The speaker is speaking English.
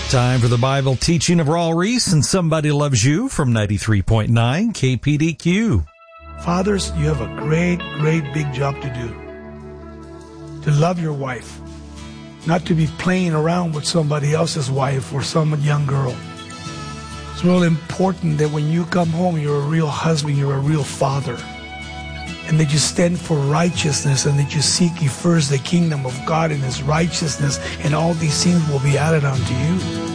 Time for the Bible teaching of Raul Ries and Somebody Loves You from 93.9 KPDQ. Fathers, you have a great, great big job to do. To love your wife. Not to be playing around with somebody else's wife or some young girl. It's really important that when you come home, you're a real husband, you're a real father. And that you stand for righteousness and that you seek ye first the kingdom of God and His righteousness, and all these things will be added unto you.